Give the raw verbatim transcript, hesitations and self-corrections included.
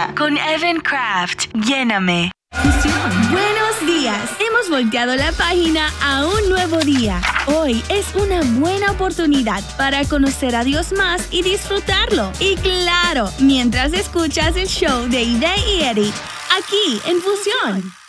día con Evan Craft. Lléname. Buenos días. Hemos volteado la página a un nuevo día. Hoy es una buena oportunidad para conocer a Dios más y disfrutarlo. Y claro, mientras escuchas el show de Ide y Eddie, aquí en Fusión.